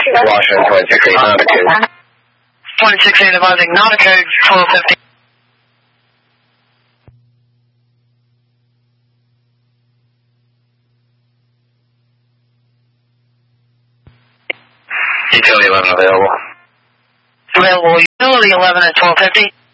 Washington 26-8 Nautica. 26-8 advising Nautica 1250. Utility 11 available. Available utility 11 at 1250.